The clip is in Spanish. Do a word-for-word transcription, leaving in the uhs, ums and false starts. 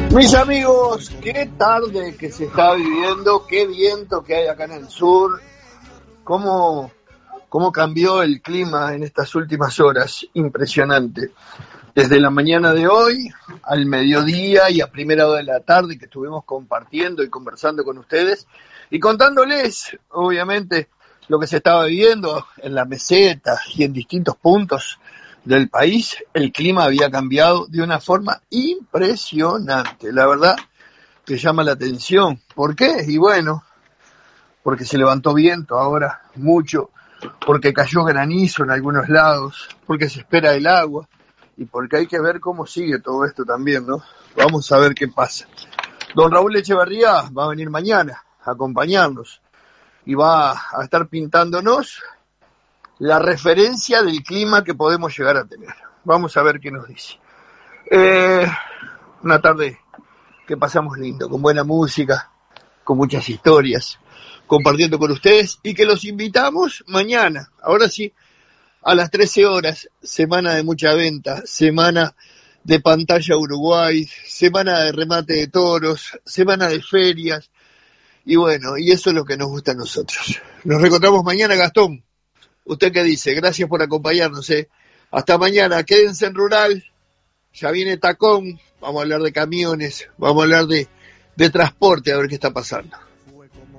Mis amigos, qué tarde que se está viviendo, qué viento que hay acá en el sur, cómo, cómo cambió el clima en estas últimas horas, impresionante. Desde la mañana de hoy al mediodía y a primera hora de la tarde que estuvimos compartiendo y conversando con ustedes y contándoles, obviamente, lo que se estaba viviendo en la meseta y en distintos puntos del país, el clima había cambiado de una forma impresionante. La verdad que llama la atención. ¿Por qué? Y bueno, porque se levantó viento ahora mucho, porque cayó granizo en algunos lados, porque se espera el agua y porque hay que ver cómo sigue todo esto también, ¿no? Vamos a ver qué pasa. Don Raúl Echeverría va a venir mañana a acompañarnos y va a estar pintándonos la referencia del clima que podemos llegar a tener. Vamos a ver qué nos dice. Eh, una tarde que pasamos lindo, con buena música, con muchas historias, compartiendo con ustedes y que los invitamos mañana, ahora sí, a las trece horas, semana de mucha venta, semana de Pantalla Uruguay, semana de remate de toros, semana de ferias, y bueno, y eso es lo que nos gusta a nosotros. Nos reencontramos mañana, Gastón. ¿Usted qué dice? Gracias por acompañarnos, ¿eh? Hasta mañana, quédense en Rural, ya viene Tacón, vamos a hablar de camiones, vamos a hablar de, de transporte, a ver qué está pasando.